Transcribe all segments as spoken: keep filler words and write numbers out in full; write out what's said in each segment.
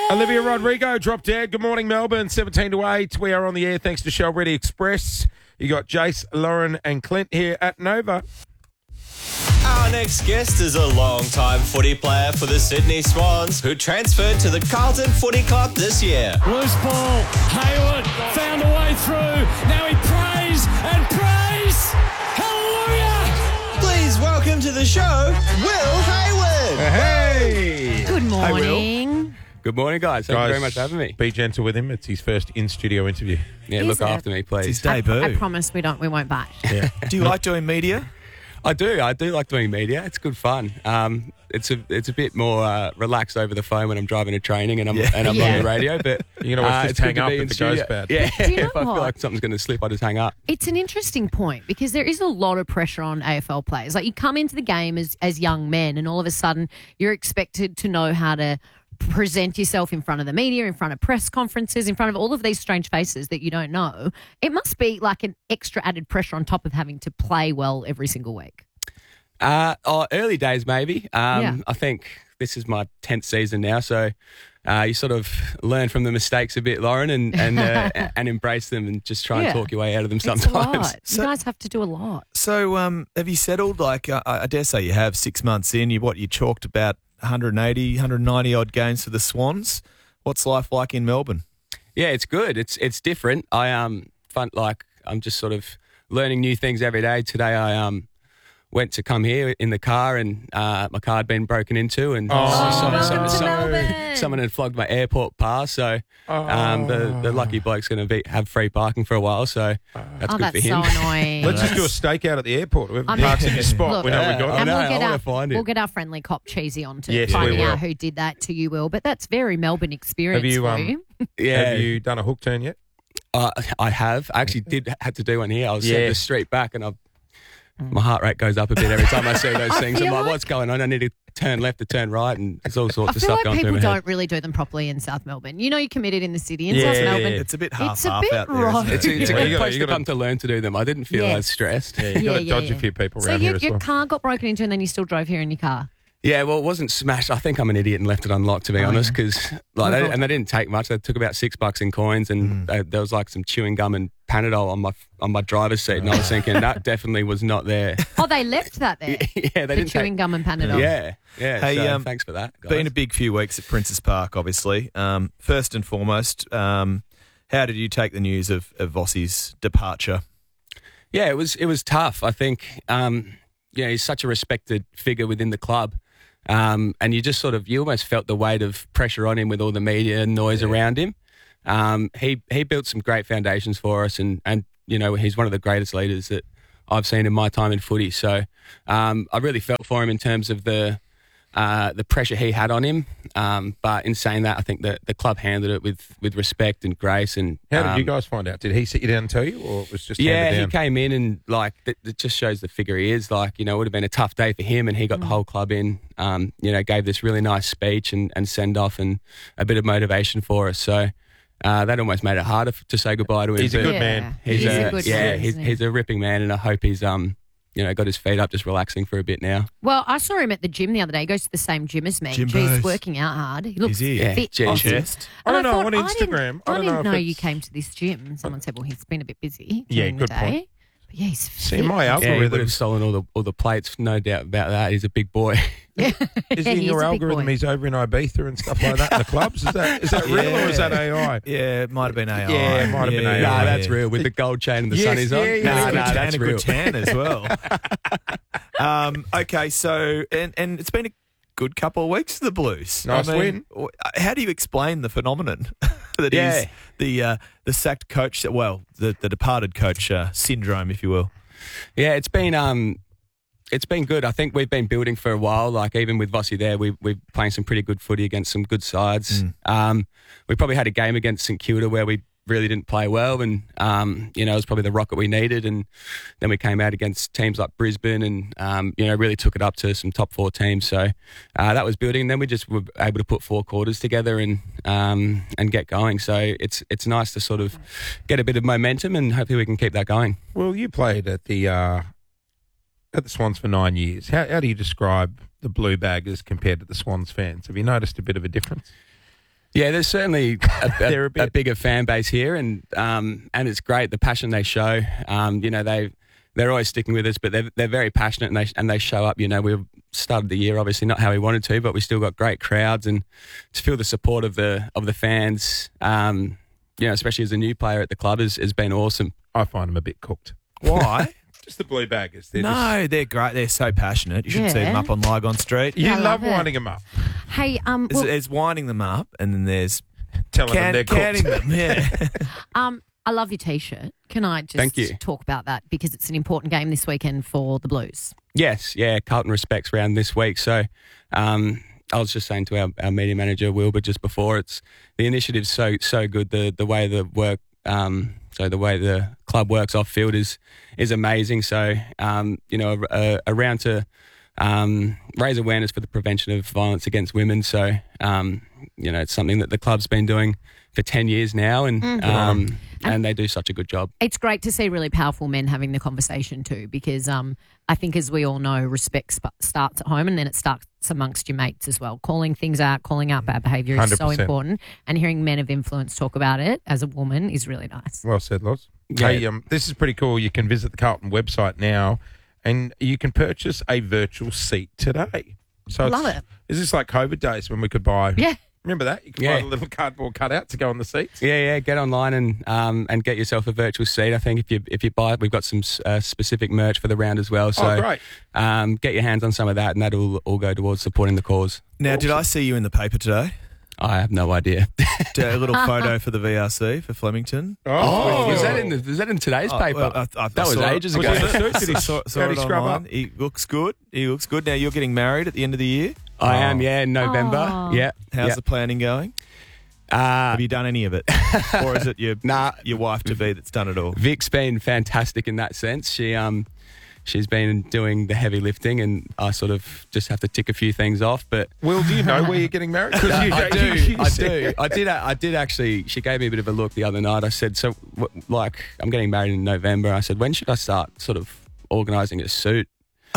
Olivia Rodrigo dropped dead. Good morning, Melbourne. seventeen to eight. We are on the air thanks to Shell Ready Express. You got Jace, Lauren and Clint here at Nova. Our next guest is a long-time footy player for the Sydney Swans who transferred to the Carlton Footy Club this year. Loose ball. Hayward found a way through. Now he prays and prays. Hallelujah! Please welcome to the show, Will Hayward. Hey! Good morning. Good morning, guys. Thank Guys, you very much for having me. Be gentle with him. It's his first in-studio interview. Yeah, Is look it? after me, please. It's his debut. I, I promise we don't. We won't bite. Yeah. Do you like doing media? I do. I do like doing media. It's good fun. Um, it's a it's a bit more uh, relaxed over the phone when I'm driving to training and I'm Yeah. and I'm Yeah. on the radio. But You can always uh, just it's good hang to up be if in it goes studio. bad. Yeah, Do you know if I what? feel like something's going to slip, I just hang up. It's an interesting point because there is a lot of pressure on A F L players. Like you come into the game as as young men, and all of a sudden you're expected to know how to present yourself in front of the media, in front of press conferences, in front of all of these strange faces that you don't know. It must be like an extra added pressure on top of having to play well every single week. Uh, oh, early days, maybe. Um, Yeah. I think this is my tenth season now, so uh, you sort of learn from the mistakes a bit, Lauren, and and, uh, and embrace them and just try and Yeah. talk your way out of them It's a sometimes. lot. So- you guys have to do a lot. So, um, have you settled? Like, uh, I dare say you have. Six months in, you what you chalked about one hundred eighty, one hundred ninety odd games for the Swans. What's life like in Melbourne? Yeah, it's good. It's it's different. I um fun like I'm just sort of learning new things every day. Today I um went to come here in the car and uh, my car had been broken into and Oh, some- welcome some- to some- Melbourne. someone had flogged my airport pass. So um, the the lucky bloke's going to be have free parking for a while. So that's Oh, good that's for him. so annoying. Let's just do a stakeout at the airport. Whoever I mean- parks in your spot, Look, we know we yeah, got I it. And know, we'll I get wanna our find it. we'll get our friendly cop Cheesy on to Yes, we finding will. out who did that to you, Will. But that's very Melbourne experience Have you, for um, you. Yeah, Have you done a hook turn yet? uh, I have. I actually did had to do one here. I was Yeah. sent the street back and I. My heart rate goes up a bit every time I see those I things. I'm feel like, like- what's going on? I need to turn left to turn right, and there's all I sorts of feel stuff like going people through my head. don't really do them properly in South Melbourne. You know, you're committed in the city in Yeah, South yeah, Melbourne. yeah. It's a bit It's a half-half bit out there. rough. Isn't It's it? a, it's a Yeah, good you gotta- place you to gotta- come to learn to do them. I didn't feel Yeah. as stressed. Yeah, you Yeah, got to yeah, dodge yeah. a few people So around your, here as your well. car got broken into and then you still drove here in your car. Yeah, well, it wasn't smashed. I think I'm an idiot and left it unlocked, to be Oh, honest, yeah. because like, Oh, they, God. and they didn't take much. They took about six bucks in coins, and they, there was like some chewing gum and Panadol on my on my driver's seat, and I was thinking that definitely was not there. Oh, they left that there. yeah, they the didn't chewing take. gum and Panadol. Yeah, yeah. Hey, so um, thanks for that, guys. Been a big few weeks at Princes Park, obviously. Um, first and foremost, um, how did you take the news of, of Vossi's departure? Yeah, it was it was tough. I think, um, yeah, he's such a respected figure within the club, um, and you just sort of you almost felt the weight of pressure on him with all the media and noise around him. Um, he he built some great foundations for us, and and you know he's one of the greatest leaders that I've seen in my time in footy. So um, I really felt for him in terms of the uh, the pressure he had on him. Um, but in saying that, I think that the club handled it with with respect and grace. And How did um, you guys find out? Did he sit you down and tell you, or it was just yeah, handed he down? came in and like it, it just shows the figure he is. Like, you know, it would have been a tough day for him, and he got the whole club in. Um, you know, gave this really nice speech and, and send off and a bit of motivation for us. So uh, that almost made it harder f- to say goodbye to him. He's a but good Yeah. man. He's, He's a, a good yeah, man, he's isn't he? he's a ripping man, and I hope he's um you know got his feet up, just relaxing for a bit now. Well, I saw him at the gym the other day. He goes to the same gym as me. Jimbos. He's working out hard. He looks Is he? Yeah, fit. geez. awesome. Chest. I don't And know, thought, on I didn't- Instagram, I I, don't didn't know if know you it's- came to this gym. Someone said, well, he's been a bit busy Yeah, during good the day. point. But yeah, he's See, fit. my Yeah, he would have algorithm, stolen all the all the plates, no doubt about that. He's a big boy. Yeah. is Yeah, in he your is a big algorithm, boy. he's over in Ibiza and stuff like that in the clubs? Is that is that real or is that A I? Yeah, it might have been A I. Yeah, it might have been A I. Nah, yeah. that's real with the gold chain and the Yes, sunnies on. yeah, yeah. Nah, And a nah, good that's and a real. good tan as well. um, okay, so and and it's been a good couple of weeks for the Blues. Nice win. How do you explain the phenomenon that Yeah. is the uh, the sacked coach? Well, the the departed coach uh, syndrome, if you will. Yeah, it's been um, it's been good. I think we've been building for a while. Like even with Vossi there, we we're playing some pretty good footy against some good sides. Um, we probably had a game against St Kilda where we really didn't play well, and um, you know, it was probably the rocket we needed. And then we came out against teams like Brisbane, and um, you know, really took it up to some top four teams. So uh, that was building. And then we just were able to put four quarters together and um, and get going. So it's it's nice to sort of get a bit of momentum, and hopefully we can keep that going. Well, you played at the uh, at the Swans for nine years. How, how do you describe the Blue Baggers compared to the Swans fans? Have you noticed a bit of a difference? Yeah, there's certainly a, They're a, a bit- a bigger fan base here, and um, and it's great the passion they show. Um, you know, they they're always sticking with us, but they're they're very passionate and they and they show up. You know, we've started the year obviously not how we wanted to, but we still got great crowds, and to feel the support of the of the fans, um, you know, especially as a new player at the club, has has been awesome. I find them a bit cooked. Why? Just the blue baggers. They're no, they're great. They're so passionate. You should see Yeah. them up on Lygon Street. Just, you Yeah, I love love it. winding them up, Hey, um, There's, well, there's winding them up, and then there's telling can, them they're canning cooked. them. Yeah. um, I love your T-shirt. Can I just Thank you. talk about that because it's an important game this weekend for the Blues? Yes, yeah, Carlton Respects round this week. So um, I was just saying to our, our media manager Wilbur just before, it's the initiative's so so good. The the way the work, um, so the way the club works off field is is amazing. So um, you know, a, a round to um, raise awareness for the prevention of violence against women. So um, you know, it's something that the club's been doing for ten years now, and um, and they do such a good job. It's great to see really powerful men having the conversation too, because um, I think, as we all know, respect sp- starts at home and then it starts amongst your mates as well. Calling things out, calling out bad behaviour is one hundred so percent. important, and hearing men of influence talk about it as a woman is really nice. Well said, Loz. Yeah. Hey, um, this is pretty cool. You can visit the Carlton website now, and you can purchase a virtual seat today. So Love it's- it. Is this like COVID days when we could buy? Yeah. Remember that? You could Yeah. buy a little cardboard cutout to go on the seats. Yeah, yeah. Get online and um, and get yourself a virtual seat. I think if you if you buy it, we've got some uh, specific merch for the round as well. So Oh, great. um, get your hands on some of that, and that'll all go towards supporting the cause. Now, did I see you in the paper today? I have no idea. A little photo for the V R C for Flemington. Oh, was that in the, was that in today's Oh, paper? well, I- I- I that was saw it. ages Was ago. it in the suit? Did he- saw, saw how'd it he scrub online. up? He looks good. He looks good. Now, you're getting married at the end of the year. I am, yeah, in November. Oh. Yeah. How's yeah. the planning going? Uh, Have you done any of it? Or is it your, Nah. your wife-to-be that's done it all? Vic's been fantastic in that sense. She um she's been doing the heavy lifting, and I sort of just have to tick a few things off. But Will, do you know where you're getting married? 'Cause you- I you- do, you I said- do, I did. I did actually. She gave me a bit of a look the other night. I said, "So, what, like, I'm getting married in November." I said, "When should I start sort of organising a suit?"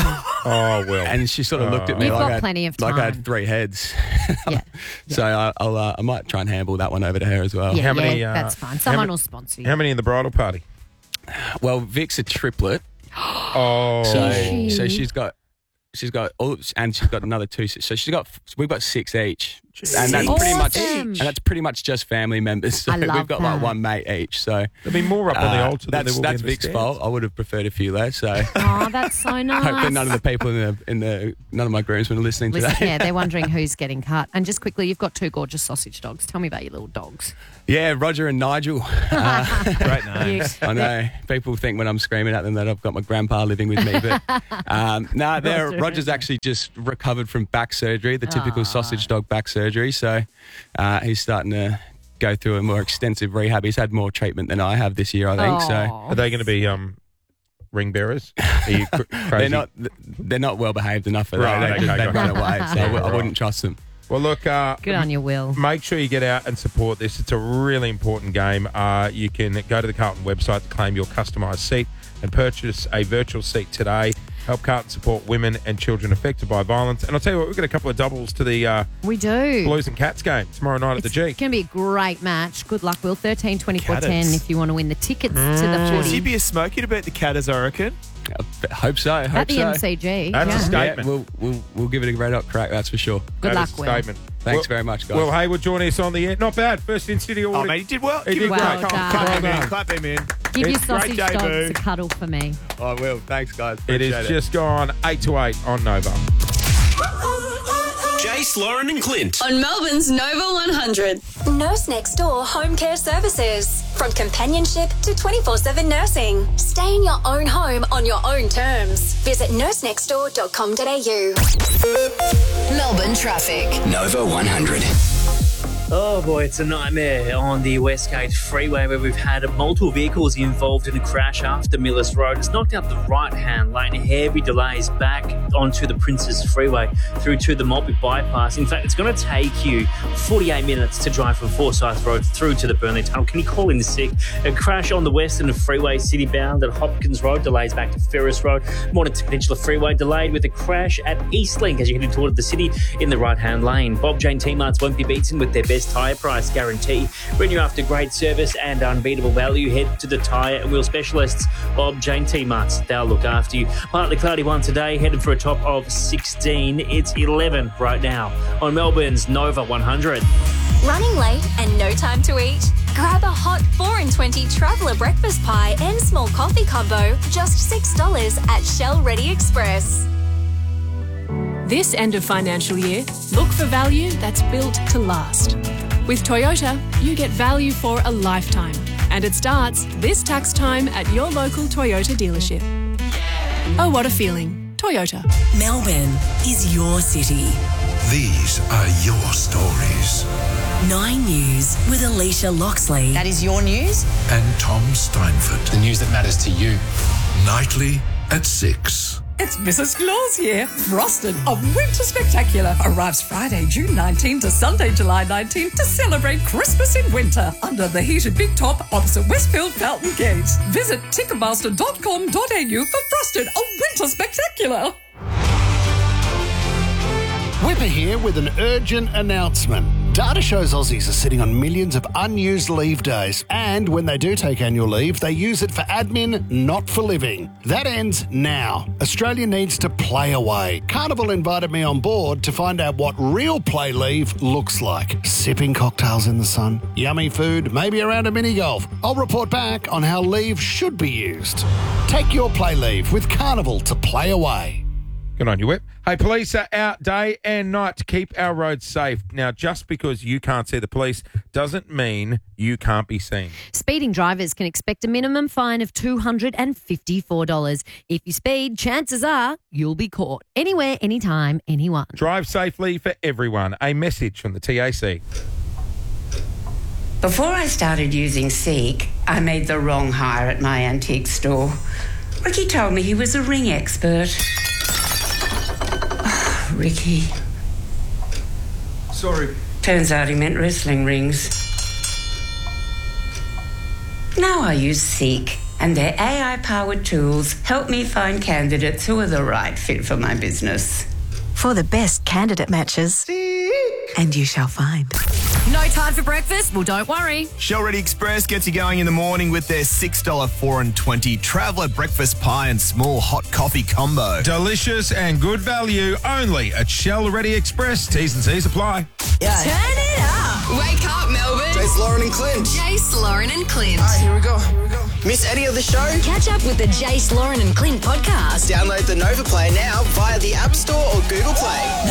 Oh, well. And she sort of looked at me You've like got I had, plenty of like I time. had three heads. Yeah. So I, I'll uh, I might try and handle that one over to her as well. Yeah, How many, yeah, uh, that's fine. how Someone ma- will sponsor you. How many in the bridal party? Well, Vic's a triplet, Oh. so she? so she's got. She's got, all, and she's got another two. So she's got, we've got six each, and that's pretty much, Awesome. and that's pretty much just family members. So I love we've got that. like one mate each. So There'll be more up on the uh, altar than there that's will that's be in the Vic's stands. fault. I would have preferred a few less. So Oh, that's so nice. hopefully none of the people in the in the none of my groomsmen are listening Listen, today. yeah, they're wondering who's getting cut. And just quickly, you've got two gorgeous sausage dogs. Tell me about your little dogs. Yeah, Roger and Nigel. Uh, Great names. I know people think when I'm screaming at them that I've got my grandpa living with me, but um, no, they're Roger. Roger's actually just recovered from back surgery, the typical Ah. sausage dog back surgery. So uh, he's starting to go through a more extensive rehab. He's had more treatment than I have this year, I think. So Aw. Are they going to be um, ring bearers? Are you cr- crazy? they're not they're not well behaved enough for Right, that. okay, They, they've gotcha. run away, so I, w- I Right. wouldn't trust them. Well, look, uh, Good on you, Will. make sure you get out and support this. It's a really important game. Uh, you can go to the Carlton website to claim your customised seat and purchase a virtual seat today. Help Carlton support women and children affected by violence. And I'll tell you what, we've got a couple of doubles to the uh, We do. Blues and Cats game tomorrow night at the It's G. going to be a great match. Good luck, Will. thirteen twenty-four ten Caddis. if you want to win the tickets to Mm. the Would footy you be a smoky to beat the Catters, I reckon? I hope so. Hope at the so. M C G. That's a yeah. state- Yeah, Statement. we'll, we'll we'll give it a red hot crack. That's for sure. Good That luck, is a Will. statement. Thanks Will- very much, guys. Will Hayward joining us on the air. Not bad. First in studio. Oh, audio. mate, he did well. He Give did him well a clap. done. Clap him Well in. done. Clap him in. Give your It's great sausage debut. dogs a cuddle for me. I will. Thanks, guys. It Appreciate is just gone eight to eight on Nova. Jace, Lauren, and Clint. On Melbourne's Nova one hundred. Nurse Next Door Home Care Services. From companionship to twenty-four seven nursing. Stay in your own home on your own terms. Visit nurse next door dot com dot a u. Melbourne traffic. Nova one hundred. Oh boy, it's a nightmare on the Westgate Freeway where we've had multiple vehicles involved in a crash after Millers Road. It's knocked out the right-hand lane, heavy delays back onto the Princes Freeway through to the Maltby bypass. In fact, it's going to take you forty-eight minutes to drive from Forsyth Road through to the Burnley Tunnel. Can you call in sick? A crash on the Western Freeway city-bound at Hopkins Road, delays back to Ferris Road. Mornington Peninsula Freeway delayed with a crash at Eastlink as you head toward the city in the right-hand lane. Bob Jane T-Marts won't be beaten with their best best tyre price guarantee. Renew after great service and unbeatable value. Head to the tyre and wheel specialists, Bob, Jane T. Marts. They'll look after you. Partly cloudy one today, headed for a top of sixteen. It's eleven right now on Melbourne's Nova one hundred. Running late and no time to eat? Grab a hot four and twenty Traveller breakfast pie and small coffee combo, just six dollars at Shell Ready Express. This end of financial year, look for value that's built to last. With Toyota, you get value for a lifetime. And it starts this tax time at your local Toyota dealership. Oh, what a feeling. Toyota. Melbourne is your city. These are your stories. Nine News with Alicia Loxley. That is your news. And Tom Steinford. The news that matters to you. Nightly at six. It's Missus Claus here. Frosted, a winter spectacular, arrives Friday, June nineteenth to Sunday, July nineteenth to celebrate Christmas in winter under the heated big top opposite Westfield Fountain Gates. Visit ticketmaster dot com dot a u for Frosted, a winter spectacular. Whipper here with an urgent announcement. Data shows Aussies are sitting on millions of unused leave days, and when they do take annual leave, they use it for admin, not for living. That ends now. Australia needs to play away. Carnival invited me on board to find out what real play leave looks like. Sipping cocktails in the sun, yummy food, maybe around a mini golf. I'll report back on how leave should be used. Take your play leave with Carnival to play away. Good on you, Whip. Hey, police are out day and night to keep our roads safe. Now, just because you can't see the police doesn't mean you can't be seen. Speeding drivers can expect a minimum fine of two hundred fifty-four dollars. If you speed, chances are you'll be caught. Anywhere, anytime, anyone. Drive safely for everyone. A message from the T A C. Before I started using Seek, I made the wrong hire at my antique store. Ricky told me he was a ring expert. Ricky. Sorry. Turns out he meant wrestling rings. Now I use Seek, and their A I-powered tools help me find candidates who are the right fit for my business. For the best candidate matches, Seek. And you shall find. No time for breakfast? Well, don't worry. Shell Ready Express gets you going in the morning with their six dollars four and twenty Traveller breakfast pie and small hot coffee combo. Delicious and good value only at Shell Ready Express. T's and C's apply. Yeah. Turn it up. Wake up, Melbourne. Jace, Lauren and Clint. Jace, Lauren and Clint. All right, here we go. Here we go. Miss any of the show? Catch up with the Jace, Lauren and Clint podcast. Download the Nova Player now via the App Store or Google Play.